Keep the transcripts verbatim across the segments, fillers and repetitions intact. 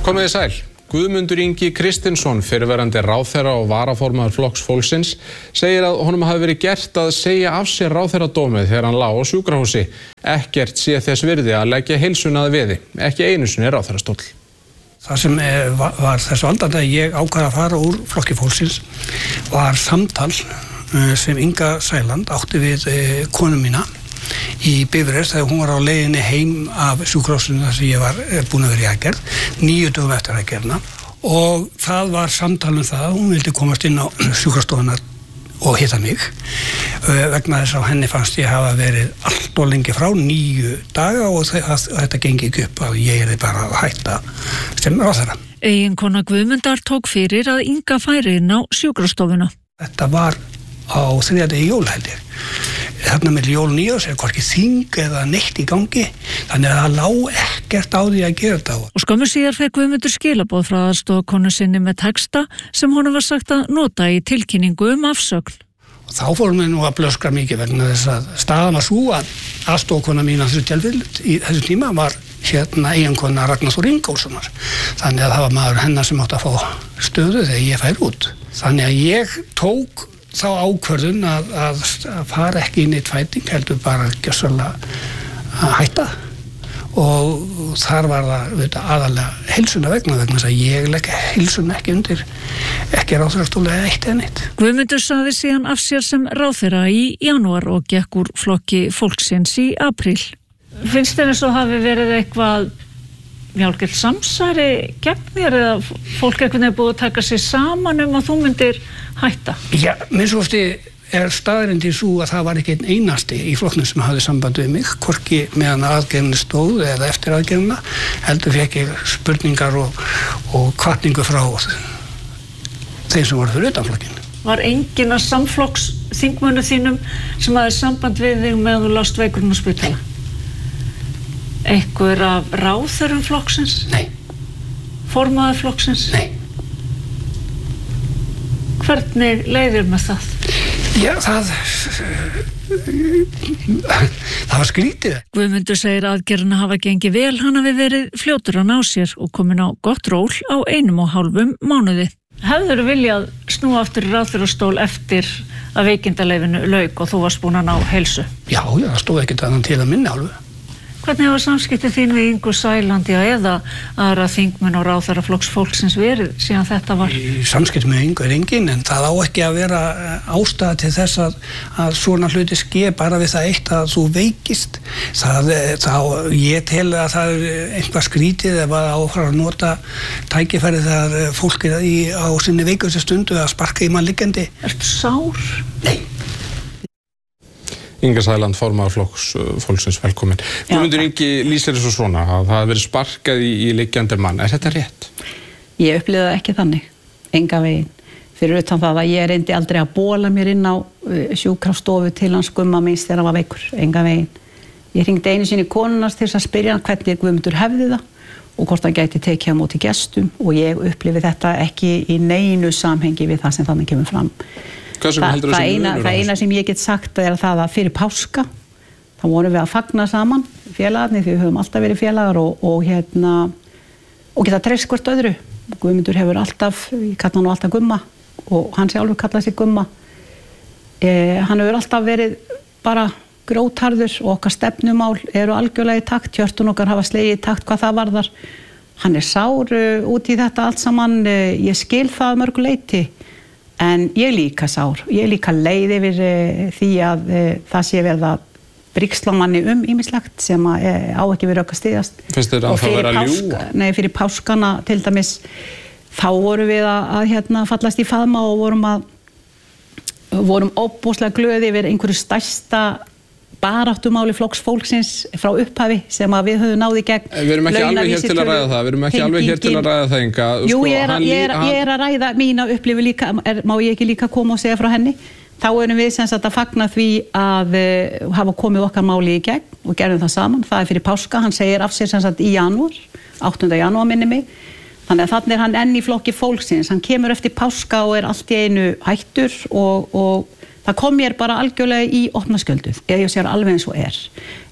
Komið þið sæl. Guðmundur Ingi Kristinsson, fyrrverandi ráðherra og varaformaður Flokks fólksins, segir að honum hafi verið gert að segja af sér ráðherradómið þegar hann lá á sjúkrahúsi. Ekkert sé þess virði að leggja heilsuna að veði, ekki einu sinni ráðherrastóll. Það sem var, var þess valdandi að ég ákvað að fara úr Flokki fólksins var samtal sem Inga Sæland átti við konu mína í Bifröst þegar hún var á leiðinni heim af sjúkrahúsinu þar sem ég var búin að vera í aðgerð, níu dögum eftir aðgerðina, og það var samtal um það, hún vildi komast inn á sjúkrastofunar og hitta mig vegna þess að henni fannst ég hafa verið allt og lengi frá níu daga og þetta gengi ekki upp að ég er bara að hætta sem ráðherra. Eiginkona Guðmundar tók fyrir að Inga færi inn á sjúkrastofuna. Þetta var á þriðja degi jól held ég. Þarna með jól nýjárs er hvorki þing eða neitt í gangi, þannig að það lá ekkert á því að gera þetta. Og skömmu síðar fékk Guðmundur skilaboð frá aðstofakonu sinni með texta sem honum var sagt að nota í tilkynningu um afsögn. Og þá fórum við nú að blöskra mikið vegna þess að staðan var svo að aðstofakona mín að þessu tjálfild í þessu tíma var hérna eiginkona Ragnar Þór Ingólfssonar. Þannig að það var maður hennar sem átti að fá stöðu þegar ég færi út. Þannig að ég tók þá ákvörðun að, að, að fara ekki inn í tvæting, heldur bara gjörsamlega að hætta, og þar var það veit, aðalega heilsuna vegna vegna þess að ég legg heilsuna ekki undir ekki ráðherrastóla eitt eða neitt. Guðmundur sagði síðan af sér sem ráðherra í janúar og gekk úr Flokki fólksins í apríl. Finnst þér eins og hafi verið eitthvað mjálgilt samsæri gegn þér eða fólk einhvern veginn búið að taka sig saman um að þú myndir hætta? Já, minnst ofti er staðreyndi svo að það var ekki einn einasti í flokknum sem hafði samband við mig, hvorki meðan aðgerðinni stóð eða eftir aðgerðina, heldur fekk ég spurningar og, og hvatningu frá þeim sem voru fyrir utan flokkinn. Var enginn af samflokks þingmönnum þínum sem hafði samband við þig meðan þú lást veikur á spítala? Einhver af ráðherrum flokksins? Nei. Formaður flokksins? Nei. Hvernig leiðir með það? Já, það það var skrítið. Guðmundur segir aðgerðina hafa gengið vel, hann hafi verið fljótur að ná sér og komin á gott ról á einum og hálfum mánuði. Hefðirðu viljað snúa aftur í ráðherrastól eftir að veikindaleyfinu lauk og þú varst búin að ná heilsu? Já, já, það stóð ekkert annað til að minni hálfu. Hvernig hafa samskipti þín við Ingu Sæland eða aðra þingmenn og ráðherra Flokks fólksins verið síðan þetta var? Í samskipti með Ingu er engin, en það á ekki að vera ástæða til þess að, að svona hluti ske bara við það eitt að þú veikist. Það, það, ég tel að það er einhvað skrítið ef að áfram að nota tækifæri þegar fólk er í, á sinni veikustu stundu að sparka í mann liggjandi. Ertu sár? Nei. Inga Sæland, formaður Flokks fólksins, velkomin. Guðmundur Ingi lýsir þessu svona að það hafi verið sparkað í, í liggjandi mann. Er þetta rétt? Ég upplifði það ekki þannig, enga veginn. Fyrir utan það að ég reyndi aldrei að bóla mér inn á sjúkrastofu til hans Gumma míns þegar hann var veikur, enga veginn. Ég hringdi einu sinni konunars til að spyrja hann hvernig Guðmundur hefði það og hvort hann gæti tekið á móti gestum, og ég upplifði þetta ekki í neinu samhengi við það sem þannig kemur fram. Það, það, eina, það eina sem ég get sagt er það að fyrir páska þá vorum við að fagna saman félagarnir, því við höfum alltaf verið félagar og, og hérna og geta treyst hvort öðru. Guðmundur hefur alltaf, ég kalla hann alltaf Gumma og hann sjálfur kallaði sig Gumma. eh, hann hefur alltaf verið bara grótarður og okkar stefnumál eru algjörlega í takt, hjörtun okkar hafa slegið í takt hvað það varðar. Hann er sár uh, út í þetta allt saman, uh, ég skil það mörgu leyti. En ég líka sár, ég líka leið yfir uh, því að uh, það sé verið að brigsla manni um ýmislegt sem að, uh, á ekki verið okkar styðjast. Finnst þér að það vera að ljúga? Nei, fyrir páskana til dæmis, þá vorum við að, að hérna, fallast í faðma og vorum að vorum óbúslega glöði yfir einhverju stærsta baráttumáli Flokks fólksins frá upphafi sem að við höfum náði gegn. Við erum ekki alveg hér til að ræða það, við erum ekki alveg hér til að ræða það Inga. Jú, ég er, að, ég, er, ég er að ræða mína upplifu líka, er, má ég ekki líka koma og segja frá henni. Þá erum við sem sagt að fagna því að uh, hafa komið okkar máli í gegn og gerðum það saman. Það er fyrir páska, hann segir af sér sem sagt í janúar, áttunda janúar minni mig. Þannig að þannig er hann enn í Flokki fólksins, hann kemur eftir páska og er allt í einu hættur og, og það kom mér bara algjörlega í opna skjöldu, ef ég sér alveg eins og er.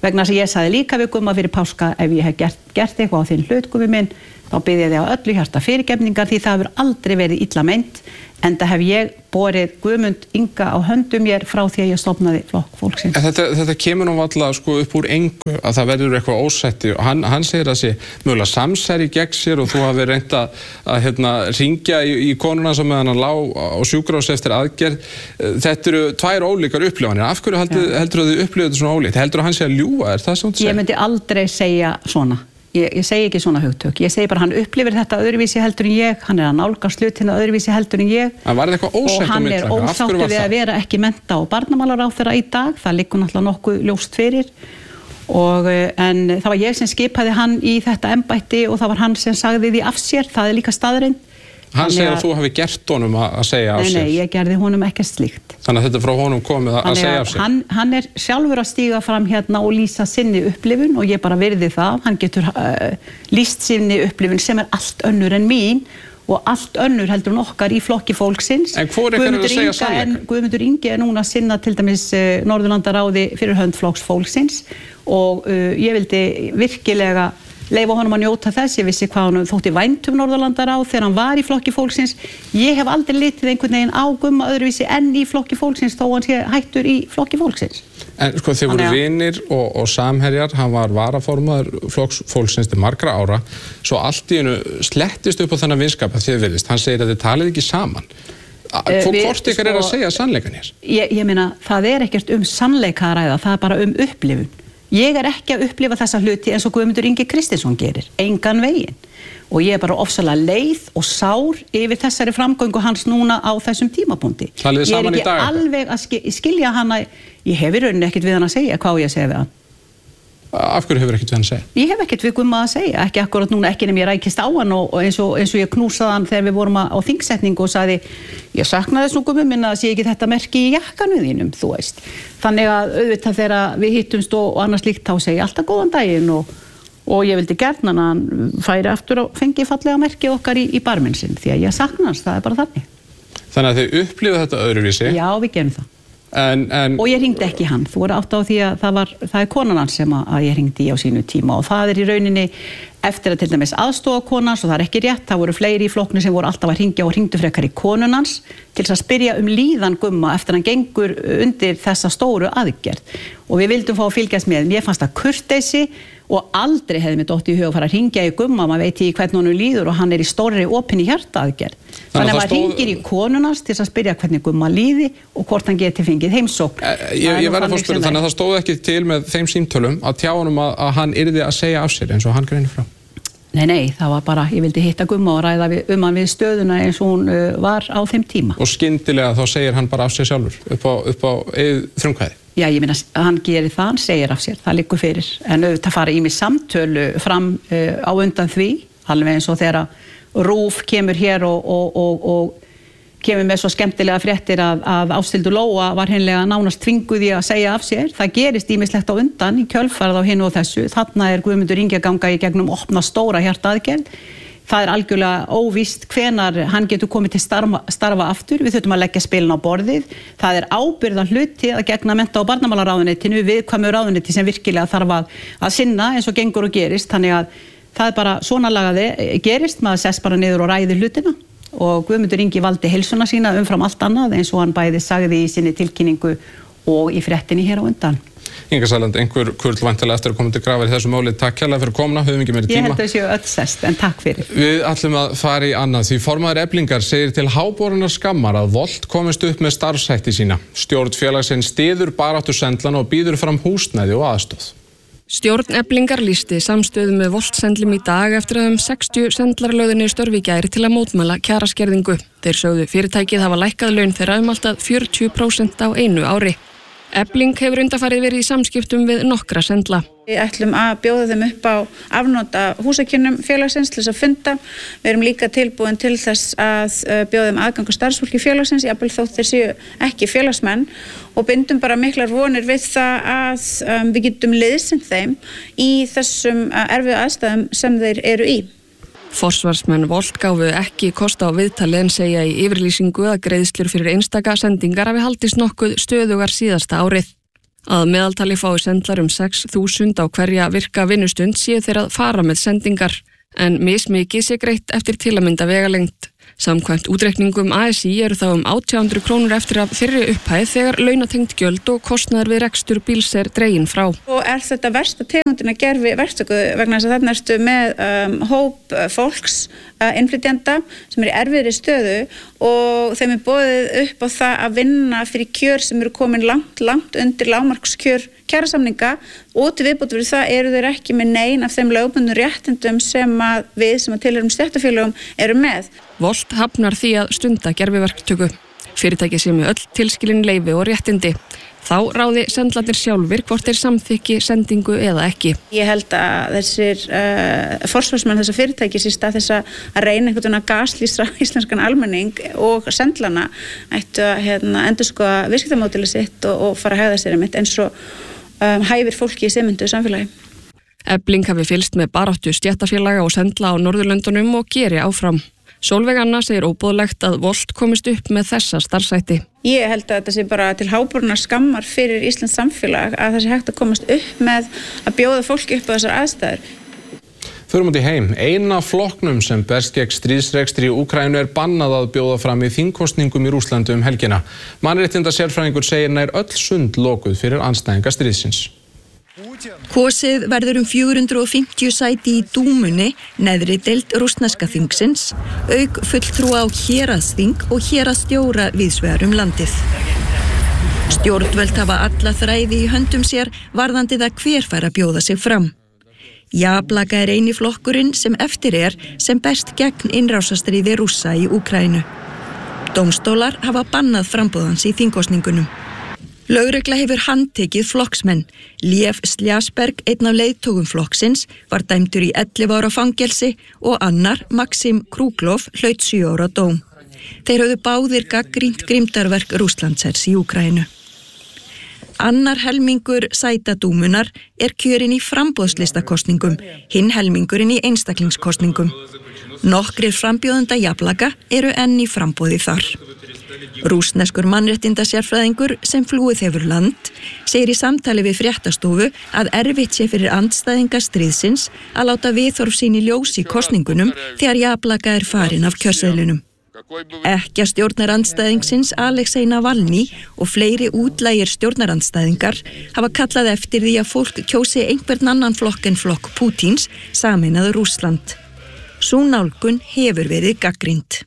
vegna þess að ég sagði líka við Gumma fyrir páska ef ég hef gert, gert eitthvað á þinn hlut Gummi minn, þá bið ég þig á öllu hjarta fyrirgefningar því það hefur aldrei verið illa meint, enda hef ég borið Guðmund Inga á höndum mér frá því að ég stofnaði Flokk fólksins. Þetta, þetta kemur nú varla sko upp úr engu að það verður eitthvað ósætti og hann, hann segir að sé mögulega samsæri gegn sér og þú hafi reynt að, að hérna, ringja í, í konuna sem meðan hann lá á sjúkrahúsi eftir aðgerð. Þetta eru tvær ólíkar upplifanir. Af hverju heldur, heldur þið upplifað þetta svona ólíkt? Heldur hann sé að ljúga? Er það svona? Ég myndi aldrei segja svona. Ég, ég segi ekki svona hugtök, ég segi bara hann upplifir þetta öðruvísi heldur en ég, hann er að nálgast hlutina öðruvísi heldur en ég en var þetta eitthvað ósætt og hann er ósáttur við að vera ekki mennta og barnamálaráðherra í dag, það liggur náttúrulega nokkuð ljóst fyrir og, en það var ég sem skipaði hann í þetta embætti og það var hann sem sagði því af sér, það er líka staðreind. Hann segir að, að þú hafi gert honum að segja af sér. Nei, nei, ég gerði honum ekkert slíkt. Þannig að þetta er frá honum komið að, að segja af sér. Hann, hann er sjálfur að stíga fram hérna og lýsa sinni upplifun og ég bara virði það. Hann getur uh, lýst sinni upplifun sem er allt önnur en mín og allt önnur heldur en okkar í Flokki fólksins. En hvor er að segja sannleikann? Guðmundur Ingi er núna að sinna til dæmis uh, Norðurlandaráði fyrir hönd Flokks fólksins og uh, ég vildi virkilega leyfa honum að njóta þess, ég vissi hvað hann þótti vænt um Norðurlandaráð þegar hann var í Flokki fólksins. Ég hef aldrei litið einhvern veginn á Gumma öðruvísi enn í Flokki fólksins þó hann sé hættur í Flokki fólksins. En sko þið voru vinir og, og samherjar, hann var varaformaður Flokks fólksins til margra ára, svo allt í hennu slettist upp á þennan vinskap að þið virðist. Hann segir að þið talið ekki saman. Hvort ykkar er að segja sannleikann hér? Ég, ég meina, það er ekkert um sannleika að ræða, það er bara um upplifun. Ég er ekki að upplifa þessa hluti eins og Guðmundur Ingi Kristinsson gerir, engan veginn. Og ég er bara ofsalega leið og sár yfir þessari framgöngu hans núna á þessum tímapunkti. Talið þið saman í dag? Ég er ekki alveg að skilja hana, ég hef í rauninni ekkert við hann að segja hvað ég segja við hann. Af hverju hefur ekkert við hann að segja? Ég hef ekkert við Gumma að segja, ekki akkurat núna, ekki nefnir ég rækist á hann og eins og, eins og ég knúsaði hann þegar við vorum á þingsetningu og sagði, ég saknaði þess nú Gummi minna að sé ekki þetta merki í jakkanu þínum, þú veist. Þannig að auðvitað þegar við hittumst og annars líkt þá segi ég alltaf góðan daginn og, og ég vildi gertna að hann færi aftur og fengi fallega merkið okkar í, í barminn sinn, því að ég saknast, það er bara þannig. Þannig að þið upplifðu þetta öðruvísi? Já, við gerum það. En, en... Og ég hringdi ekki hann, þú voru átt á því að það, var, það er konan hans sem að, að ég hringdi í á sínu tíma og það er í rauninni eftir að til dæmis aðstofa konans og það er ekki rétt, það voru fleiri í flokknu sem voru alltaf að hringja og hringdu frekar í konun hans til þess að spyrja um líðan Gumma eftir hann gengur undir þessa stóru aðgerð og við vildum fá að fylgjast með, mér fannst það kurteisi og aldrei hefði mér dótt í hug að fara að hringja í Gumma, maður veit í hvernig honum líður og hann er í stórri opinni hjartaaðgerð. Þannig að maður stóð... hringir í konunars til að spyrja hvernig Gumma líði og hvort hann geti fengið heimsókn. E, ég ég verði að fá spyrja, þannig að það stóð ekki til með þeim símtölum að tjá honum að, að hann yrði að segja af sér eins og hann greinir frá. Nei, nei, það var bara, ég vildi hitta Gumma og ræða við, um hann við stöðuna eins og hún uh, var á þeim tíma. Og skyndilega þá segir hann bara af sér sjálfur upp á, upp á eigið frumkvæði? Já, ég meina, hann gerir það, hann segir af sér, það liggur fyrir. En auðvitað fara í mig samtölu fram uh, á undan því, alveg eins og þegar Rúf kemur hér og, og, og, og kemur með svo skemmtilega fréttir að, að Ásthildur Lóa var hreinlega nánast þvinguð í að segja af sér. Það gerist ýmislegt á undan í kjölfarið á hinu og þessu. Þarna er Guðmundur Ingi að ganga í gegnum opna stóra hjartaaðgerð. Það er algjörlega óvíst hvenar hann getur komið til starfa, starfa aftur. Við þurfum að leggja spilin á borðið. Það er ábyrgðar hluti að gegna mennta- og barnamálaráðuneytinu viðkvæmu ráðuneyti sem virkilega þarf að, að sinna eins og gengur og gerist. Þannig að það er bara svona lagaði gerist, maður sess bara niður og ræðir hlutina og Guðmundur Ingi valdi heilsuna sína umfram allt annað eins og hann bæði sagði í sinni tilkynningu og í fréttinni hér á undan. Inga Sæland, einhver kurl væntanlega eftir að koma til grafar í þessu máli. Takk kærlega fyrir komuna, höfum ekki meiri tíma. Ég held að séu öll sest, en takk fyrir. Við ætlum að fara í annað því formaður Eflingar segir til háborinnar skammar að Volt komist upp með starfshætti sína. Stjórn félagsins styður baráttu sendlana og býður fram húsnæði og aðstoð. Stjórn Eflingar lýsti samstöðu með Volt-sendlum í dag eftir að um sextíu sendlarlöðinni störfi í gær til að mótmæla kjaraskerðingu. Þeir sögðu fyrirtækið hafa lækkað laun þeirra um alltaf fjörutíu prósent á einu ári. Efling hefur undanfarið verið í samskiptum við nokkra sendla. Við ætlum að bjóða þeim upp á afnóta húsakynnum félagsins til þess að funda. Við erum líka tilbúin til þess að bjóða þeim aðgang að starfsfólki félagsins, jafnvel þótt þeir séu ekki félagsmenn og bindum bara miklar vonir við það að um, við getum liðsinn þeim í þessum erfiðu aðstæðum sem þeir eru í. Forsvarsmenn Volt gáfu ekki kost á viðtali en segja í yfirlýsingu að greiðslur fyrir einstaka sendingar hafi haldist nokkuð stöðugar síðasta árið. Að meðaltali fái sendlar um sex þúsund á hverja virka vinnustund séu þeir að fara með sendingar, en mismikið sé greitt eftir til að mynda vegalengd. Samkvæmt útreikningum A S I eru þá um átján hundruð krónur eftir af fyrri upphæð þegar launatengd gjöld og kostnaður við rekstur bíls er dreginn frá. Og er þetta versta tegundin að gerfi verktöku vegna þess að þarna ertu með um, hóp uh, fólks, uh, innflytjenda sem er í erfiðri stöðu og þeim er boðið upp á það að vinna fyrir kjör sem eru komin langt, langt undir lágmarkskjör kjarasamninga og til viðbót fyrir það eru þeir ekki með nein af þeim lögbundnu réttindum sem að við sem að tilheyrum stéttarfélögum eru með. Volt hafnar því að stunda gerviverktöku. Fyrirtæki sé með öll tilskilin leyfi og réttindi. Þá ráði sendlarnir sjálfir hvort þeir samþykki sendingu eða ekki. Ég held að þessir uh, forsvarsmenn þessa fyrirtækis í stað þess að reyna einhvern veginn að gaslýsa íslenskan almenning og sendlana ættu að hérna, endurskoða viðskiptamódelið sitt og, og fara að hegða sér einmitt eins og um, hæfir fólki í siðmynduðu samfélagi. Efling hafi fylgst með baráttu stéttarfélaga og sendla á Norðurlöndunum og geri áfram. Sólveig Anna segir óboðlegt að Volt komist upp með þessa starfsætti. Ég held að þetta sé bara til háborinnar skammar fyrir Íslands samfélag að það sé hægt að komast upp með að bjóða fólki upp á þessar aðstæður. Förum út í heim. Eina flokknum sem berst gegn stríðsrekstri í Úkraínu er bannað að bjóða fram í þingkosningum í Rússlandi um helgina. Mannréttinda sérfræðingur segir nær öll sund lokuð fyrir andstæðinga stríðsins. Kosið verður um fjögur hundruð og fimmtíu sæti í Dúmunni, neðri deild rússneska þingsins, auk fulltrúa á héraðsþing og héraðsstjóra víðsvegar um landið. Stjórnvöld hafa alla þræði í höndum sér varðandi það hver fær að bjóða sig fram. Jablaka er eini flokkurinn sem eftir er sem berst gegn innrásastríði Rússa í Úkraínu. Dómstólar hafa bannað framboðans í þingkosningunum. Lögregla hefur handtekið flokksmenn. Lev Sljasberg, einn af leiðtogum flokksins, var dæmdur í ellefu ára fangelsi og annar, Maxim Kruglov, hlaut sjö ára dóm. Þeir höfðu báðir gagnrýnt grimmdarverk Rússlandshers í Úkraínu. Annar helmingur sæta Dúmunnar er kjörinn í framboðslistakostningum, hinn helmingurinn í einstaklingskostningum. Nokkrir frambjóðenda Jablaka eru enn í framboði þar. Rússneskur mannréttinda sérfræðingur sem flúið hefur land segir í samtali við fréttastofu að erfitt sé fyrir andstæðinga stríðsins að láta viðhorf sín í ljós í kosningunum þegar Jablaka er farin af kjörseðlunum. Ekkja stjórnarandstæðingsins Alexei Navalny og fleiri útlægir stjórnarandstæðingar hafa kallað eftir því að fólk kjósi einhvern annan flokk en flokk Pútíns, sameinaður Rússland. Sú nálgun hefur verið gagnrýnd.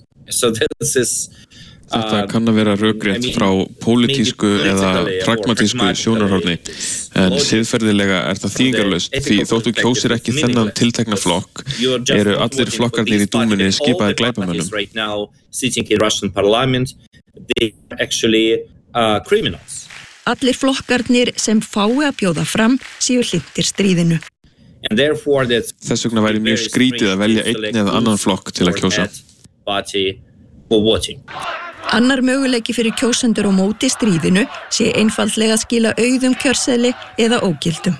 Þetta kann að vera rökrétt frá pólitísku eða pragmatísku sjónarhorni, en siðferðilega er það þýðingarlaust því þóttu kjósir ekki þennan tiltekna flokk eru allir flokkarnir í Dúmunni skipaðir glæpamönnum. Allir flokkarnir sem fái að bjóða fram séu hlynntir stríðinu. Þess vegna væri mjög skrítið að velja einn eða annan flokk til að kjósa. Annar möguleiki fyrir kjósendur á móti stríðinu sé einfaldlega að skila auðum kjörseðli eða ógildum.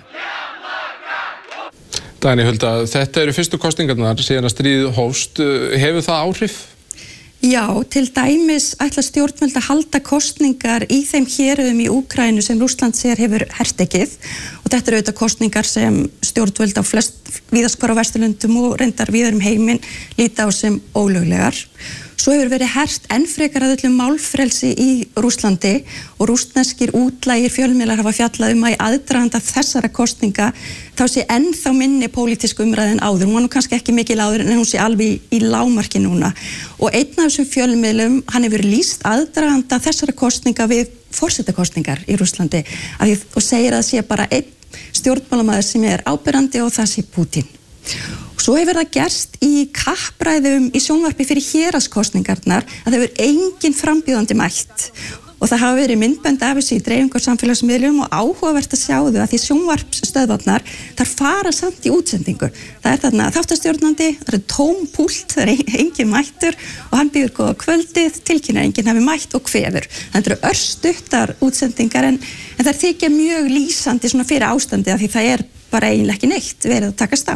Dagný Hulda, þetta eru fyrstu kosningarnar síðan að stríðið hófst. Hefur það áhrif? Já, til dæmis ætla stjórnvöld að halda kosningar í þeim héruðum í Úkraínu sem Rússlandsher hefur hertekið og þetta eru auðvitað kosningar sem stjórnvöld á flest víðast hvar á Vesturlöndum og reyndar víðar um heiminn líta á sem ólöglegar. Svo hefur verið hert enn frekar að öllum málfrelsi í Rússlandi og rússneskir útlægir fjölmiðlar hafa fjallað um að í aðdraganda þessara kosninga þá sé ennþá minni pólitísk umræðin áður. Hún var nú kannski ekki mikil áður en hún sé alveg í, í lágmarki núna. Og einn af þessum fjölmiðlum, hann hefur lýst aðdraganda þessara kosninga við forsetakosningar í Rússlandi og segir að það sé bara einn stjórnmálamaður sem er áberandi og það sé Pútín. Svo hefur það gerst í kappræðum í sjónvarpi fyrir héraðskosningarnar að það hefur engin frambjóðandi mætt og það hafa verið myndbönd af þessu í dreifingu og samfélagsmiðlum og áhugavert að sjá þau að því sjónvarpsstöðvarnar þar fara samt í útsendingu. Það er þarna þáttastjórnandi, það er tóm púlt, það er engin mættur og hann býður góða kvöldið, tilkynna enginn hafi mætt og hvefur. Það eru örstuttar útsendingar en, en það þykja mjög lýsandi svona fyrir ástandið af því það er bara eiginlega ekki neitt verið að takast á.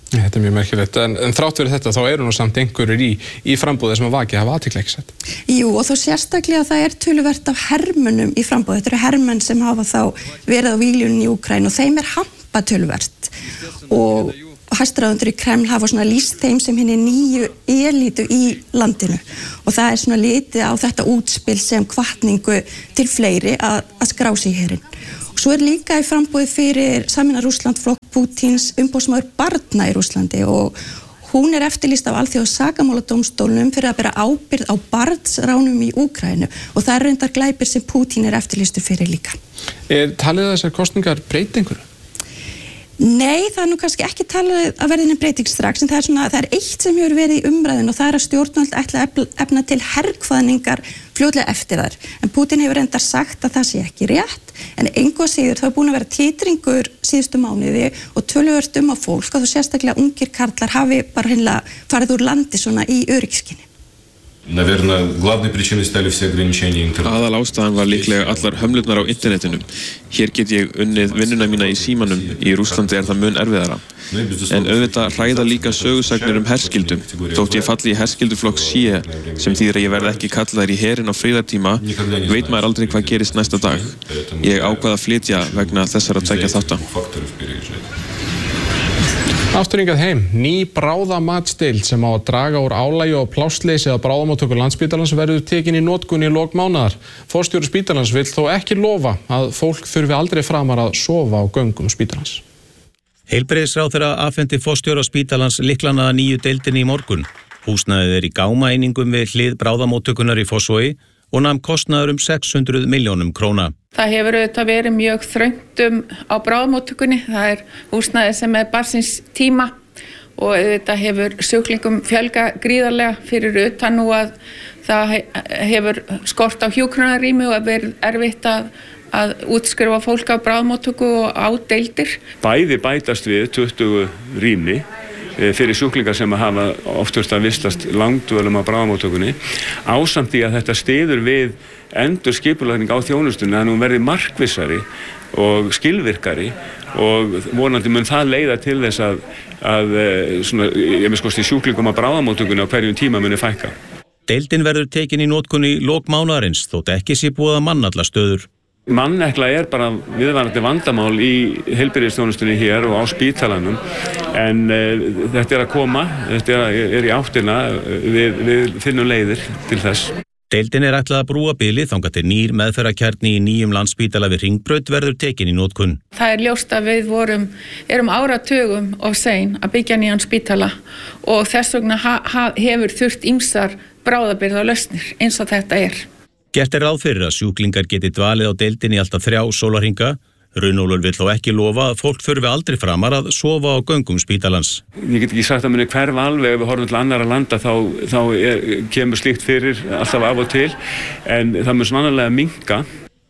Þetta er mjög merkilegt, en, en þrátt fyrir þetta þá eru nú samt einhverjur í, í frambúði sem að vakið hafa athygli ekki sett. Jú, og þó sérstaklega það er töluvert af hermönnum í frambúði. Þetta eru hermenn sem hafa þá verið á víglunum í Úkraínu og þeim er hampað töluvert. Og hæstráðendur í Kreml hafa svona lýst þeim sem hinni nýju elítu í landinu. Og það er svona litið á þetta útspil sem hvatningu til fleiri að, að skrá sig í herinn. Svo er líka í frambúði fyrir Sameina Rússland flokk Pútíns umboðsmaður barna í Rússlandi og hún er eftirlýst af alþjóða sakamáladómstólnum fyrir að bera ábyrgð á barnsránum í Úkraínu og það er reyndar glæpir sem Pútín er eftirlýstu fyrir líka. Er talið þessar kosningar breyta einhverju? Nei, það er nú kannski ekki talið að verðinni breyting strax, en það er, svona, það er eitt sem hefur verið í umræðin og það er að stjórnvöld ætla að efna til herkvaðningar fljótlega eftir þar. En Pútín hefur reyndar sagt að það sé ekki rétt, en engu að síður það er búin að vera titringur síðustu mánuði og töluvert um á fólk og þú sérstaklega ungir karlar hafi bara hreinlega farið úr landi svona í öryggisskyni. Aðal ástæðan var líklega allar hömlurnar á internetinu. Hér get ég unnið vinnuna mína í símanum, í Rússlandi er það mun erfiðara. En auðvitað hræða líka sögusagnir um herskildu. Þótt ég falli í herskilduflokk C, sem þýðir að ég verð ekki kallaður í herinn á friðartíma, veit maður aldrei hvað gerist næsta dag. Ég ákvað að flytja vegna þessara tveggja þátta. Afturingað heim, ný bráðamatsdeild sem á að draga úr álagi og plássleysi að bráðamóttöku Landspítalans verður tekin í notkun í lok mánaðar. Forstjóri spítalans vill þó ekki lofa að fólk þurfi aldrei framar að sofa á göngum spítalans. Heilbrigðisráðherra afhenti forstjóra spítalans lyklana að nýju deildinni í morgun. Húsnæðið er í gámaeiningum við hlið bráðamóttökunar í Fossvogi og nam kostnaður um sex hundruð milljónum króna. Það hefur auðvitað verið mjög þröngtum á bráðamóttökunni. Það er húsnæði sem er barnsins tíma og auðvitað hefur sjúklingum fjölga gríðarlega fyrir utan nú að það hefur skort á hjúkrunarrými og verið erfitt að, að útskrifa fólk á bráðamóttöku og á deildir. Bæði bætast við tuttugu rými fyrir sjúklingar sem hafa oft þurft að vistast langdvölum á bráðamóttökunni ásamt því að þetta styður við endur skipulagning á þjónustunni að hún verði markvissari og skilvirkari og vonandi mun það leiða til þess að, að svona, ég með skoðst í sjúklingum á bráðamóttökunni á hverjum tíma muni fækka. Deildin verður tekin í notkun í lok mánaðarins þótt ekki sé búið að manna alla stöður. Mannekla er bara viðvarandi vandamál í heilbrigðisþjónustunni hér og á spítalanum en uh, þetta er að koma, þetta er, er í áttina, við, við finnum leiðir til þess. Deildin er ætlað að brúa bilið þangað til nýr meðferðarkjarni í nýjum Landspítala við Hringbraut verður tekin í notkun. Það er ljóst að við vorum, erum áratugum of sein að byggja nýjan spítala og þess vegna ha, ha, hefur þurft ýmsar bráðabirgða lausnir eins og þetta er. Gert er ráð fyrir að sjúklingar geti dvalið á deildinni í alltaf þrjá sólarhringa. Runólfur vill þó ekki lofa að fólk þurfi aldrei framar að sofa á göngum spítalans. Ég get ekki sagt að muni hverfa alveg ef við horfum til annara landa þá, þá er, kemur slíkt fyrir alltaf af og til en það mun sannarlega minnka.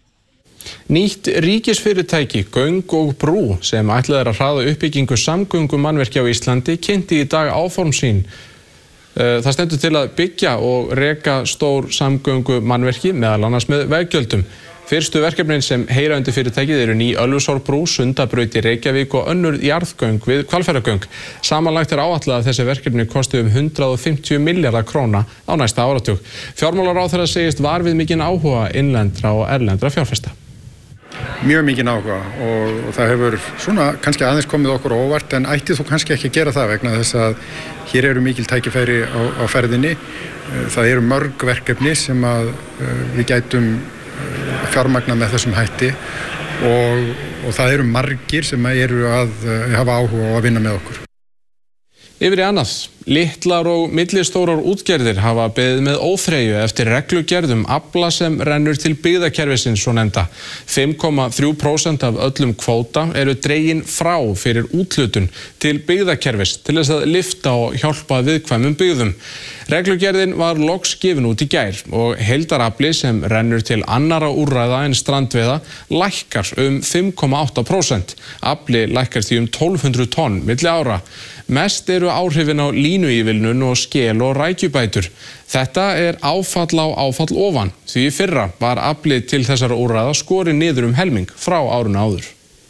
Nýtt ríkisfyrirtæki, Göng og Brú, sem ætlað er að hraða uppbyggingu samgöngumannvirkja á Íslandi, kynnti í dag áform sín. Það stendur til að byggja og reka stór samgöngu mannverki meðal annars með veggjöldum. Fyrstu verkefnin sem heyra undir fyrirtækið eru ný Ölfusárbrú, Sundabraut í Reykjavík og önnur jarðgöng við Hvalfjarðargöng. Samanlagt er áætlað að þessi verkefni kosti um hundrað og fimmtíu milljarða króna á næsta áratug. Fjármálaráðherra segist var við mikinn áhuga innlendra og erlendra fjárfesta. Mjög mikinn áhuga og, og það hefur svona kannski aðeins komið okkur óvart en ætti þú kannski ekki að gera það vegna þess að hér eru mikil tækifæri á, á ferðinni. Það eru mörg verkefni sem að við gætum fjármagna með þessum hætti og, og það eru margir sem eru að hafa áhuga og að vinna með okkur. Yfir í annað. Litlar og millistórar útgerðir hafa beðið með óþreyju eftir reglugerðum afla sem rennur til byggðakerfisins svo nefnda. fimm komma þrjú prósent af öllum kvóta eru dregin frá fyrir úthlutun til byggðakerfis til þess að lyfta og hjálpa viðkvæmum byggðum. Reglugerðin var loks gefin út í gær og heildarafli sem rennur til annara úrræða en strandveiða lækkar um fimm komma átta prósent. Afli lækkar því um tólf hundruð tonn milli ára. Mest eru áhrifin á línuívilnun og skel og rækjubætur. Þetta er áfall á áfall ofan, því í fyrra var aflið til þessara úrræða skorið niður um helming frá árinu áður.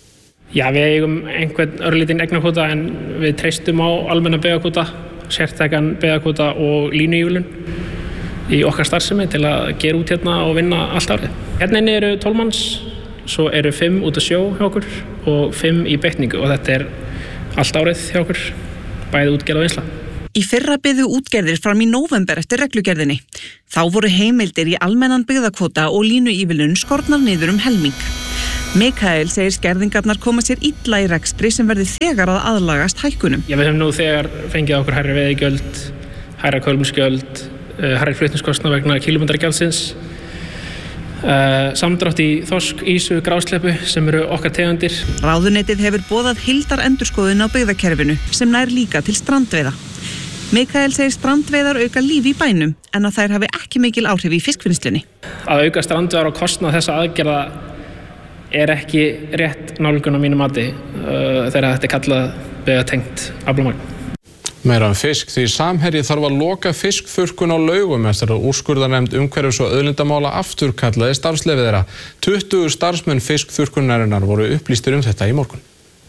Já, við eigum einhvern örlítinn eignarkvóta en við treystum á almenna byggðakvóta, sértækan byggðakvóta og línuívilnun í okkar starfsemi til að gera út hérna og vinna allt árið. Hérna inni eru tólf manns, svo eru fimm út á sjó hjá okkur og fimm í beitningu og þetta er allt árið hjá okkur, bæði útgerð og vinnsla. Í fyrra byðu útgerðir fram í nóvember eftir reglugerðinni. Þá voru heimildir í almennan byggðakvóta og línuívilnun skornar niður um helming. Mikael segir skerðingarnar koma sér illa í rekstri sem verði þegar að aðlagast hækkunum. Já, við höfum nú þegar fengið okkur hærri veiðigjöld, hærra kolumnsgjöld, hærri flutningskostnað vegna kílómetragjaldsins, uh, samdrátt í þorsk, ýsu, grásleppu sem eru okkar tegundir. Ráðuneytið hefur boðað heildarendurskoðun á byggðakerfinu sem nær líka til strandveiða. Mikael segir strandveiðar auka líf í bænum en að þær hafi ekki mikil áhrif í fiskvinnslunni. Að auka strandveiðar á kostnað þessa aðgerða er ekki rétt nálgun á mínu mati uh, þegar þetta er kallað byggðatengt aflamagn. Meira um fisk því Samherji þarf að loka fiskþurrkun á Laugum eftir að úrskurðarnefnd umhverfis- og auðlindamála afturkallaði starfsleyfi þeirra. tuttugu starfsmenn fiskþurrkunarinnar voru upplýstir um þetta í morgun.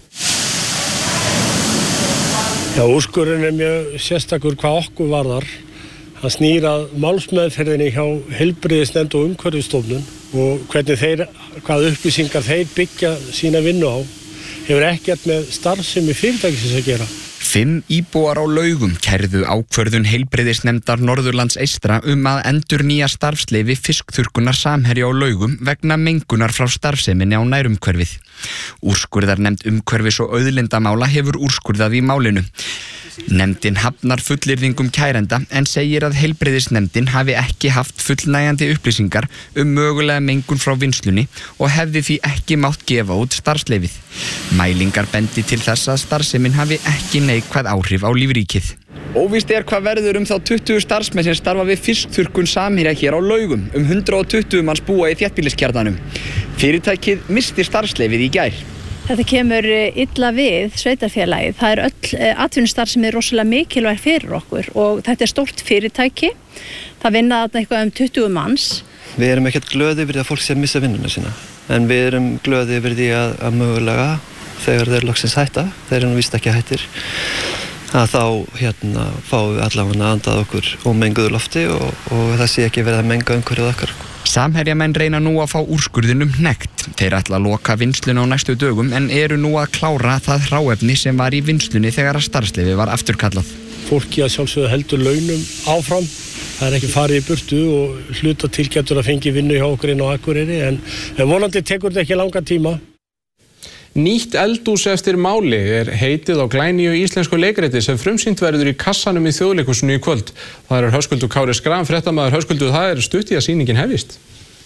Já, úrskurðurinn er mjög sérstakur hvað okkur varðar. Hann snýr að málsmeðferðinni hjá heilbrigðisnefnd og umhverfisstofnun og hvernig þeir, hvað upplýsingar þeir byggja sína vinnu á, hefur ekkert með starfsemi fyrirtækisins að gera. Fimm íbúar á Laugum kærðu ákvörðun heilbrigðisnefndar Norðurlands eystra um að endurnýja starfsleyfi fiskþurrkunar Samherja á Laugum vegna mengunar frá starfseminni á nærumhverfið. Úrskurðarnefnd umhverfis- og auðlindamála hefur úrskurðað í málinu. Nefndin hafnar fullyrðingum kærenda en segir að heilbrigðisnefndin hafi ekki haft fullnægjandi upplýsingar um mögulega mengun frá vinnslunni og hefði því ekki mátt gefa út starfsleyfið. Mælingar bendi til þess að starfsemin hafi ekki neikvæð áhrif á lífríkið. Óvíst er hvað verður um þá tuttugu starfsmenn sem starfa við fiskþurrkun Samherja hér á Laugum. Um hundrað og tuttugu manns búa í þéttbýliskjarnanum. Fyrirtækið missti starfsleyfið í gær. Þetta kemur illa við sveitarfélagið. Það er öll atvinnustarf sem er rosalega mikilvæg fyrir okkur og þetta er stórt fyrirtæki. Það vinna þarna eitthvað um tuttugu manns. Við erum ekkert glöði yfir því að fólk sé að missa vinnuna sína. En við erum glöði yfir því að, að mögulega þegar þeir loksins hætta, þeir eru nú víst ekki hættir, að þá hérna fáum við allavega andað okkur ómenguðu lofti og, og það sé ekki verið að menga umhverfið okkar. Samherjamenn reyna nú að fá úrskurðinum hnekkt. Þeir ætla að loka vinnsluna á næstu dögum en eru nú að klára það hráefni sem var í vinnslunni þegar að starfsleyfi var afturkallað. Fólki að sjálfsögðu heldur launum áfram. Það er ekki farið í burtu og hluta til getur að fengi vinnu hjá okkur inn á Akureyri en, en vonandi tekur þetta ekki langa tíma. Nýtt eldhús eftir máli er heitið á glænýju íslensku leikriti sem frumsýnt verður í kassanum í Þjóðleikhúsinu í kvöld. Það er Höskuldur Kári Schram, fréttamaður. Höskuldur, það er stutt í að sýningin hefjist.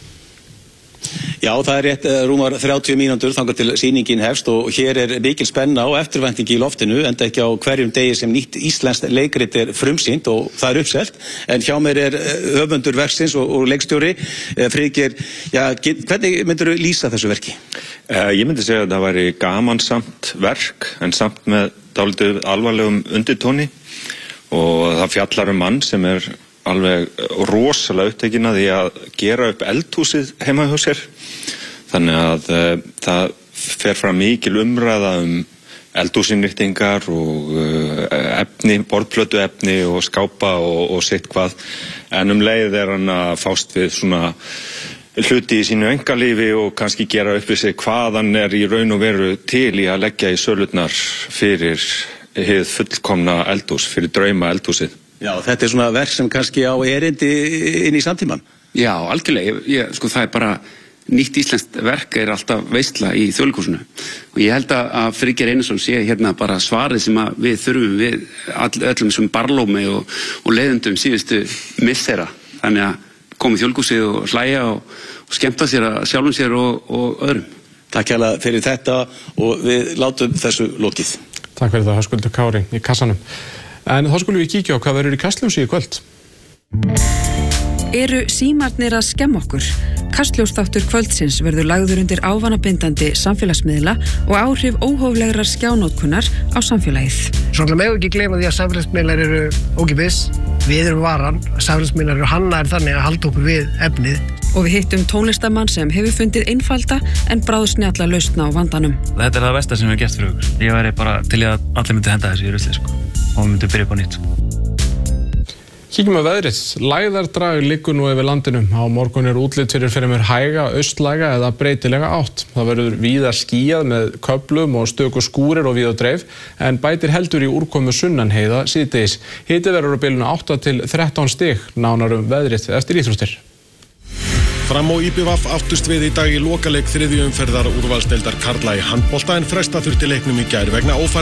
Já, það er rétt rúmar þrjátíu mínútur þangað til sýningin hefst og hér er mikil spenna og eftirvænting í loftinu enda ekki á hverjum degi sem nýtt íslenskt leikrit er frumsýnt og það er uppselt en hjá mér er höfundur verksins og, og leikstjóri Friðgeir, já, hvernig myndir þú lýsa þessu verki? Uh, ég myndi segja að það væri gamansamt verk en samt með dálítið alvarlegum undirtóni og það fjallar um mann sem er alveg rosalega upptekinn að því að gera upp eldhúsið heima hjá sér. Þannig að uh, það fer fram mikil umræða um eldhúsinnýtingar og uh, efni, borðplötu efni og skápa og, og sitt hvað. En um leið er hann að fást við svona hluti í sínu engalífi og kannski gera upp við sig hvað hann er í raun og veru til í að leggja í sölurnar fyrir hið fullkomna eldhús, fyrir drauma eldhúsið. Já, þetta er svona verk sem kannski á erindi inn í samtíman. Já, algjörlega. Ég, sko, það er bara nýtt íslenskt verk er alltaf veisla í Þjóðleikhúsinu. Og ég held að Friðgeir Einarsson sé hérna bara svarið sem við þurfum við all, öllum sem barlómi og, og leiðendum síðustu missera. Þannig að koma í Þjóðleikhúsið og hlæja og, og skemmta sér að sjálfum sér og, og öðrum. Takk hérlega fyrir þetta og við látum þessu lokið. Takk fyrir það, Höskuldur Kári í kassanum. En þá skulum við kíkja á hvað verður í Kastljósi í kvöld. Eru símarnir að skemma okkur? Kastljósþáttur kvöldsins verður lagður undir ávanabindandi samfélagsmiðla og áhrif óhóflegrar skjánótkunar á samfélagið. Svona megum ekki gleyma því að samfélagsmiðlar eru ókeypis. Við erum varan, samfélagsmiðlar eru hannaðir þannig að halda okkur við efnið. Og við hittum tónlistamann sem hefur fundið einfalda en bráðsnjalla lausn á vandanum. Þetta er það besta sem við hefum gert fyrir okkur. Ég væri bara til í að allir myndi henda þessu í ruslið sko. Og við myndum byrja upp á nýtt. Kíkjum að veðrið. Lægðardrag liggur nú yfir landinu. Á morgun er útlit fyrir fremur hæga, austlæga eða breytilega átt. Það verður víða skýjað með köflum og stöku skúrir og víð og dreif, en bætir heldur í úrkomu sunnanheiða síðdegis. Hiti verður á bilinu átta til þrettán stig, nánar um veðrið eftir íþróttir. Fram og í B V áttust við í dag í lokaleik þriðju umferðar úrvalsdeildar karla í handbolta en fresta þurfti leiknum í gær vegna ófærðar